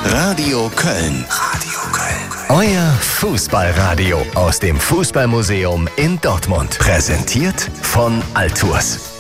Radio Köln. Euer Fußballradio aus dem Fußballmuseum in Dortmund. Präsentiert von Altours.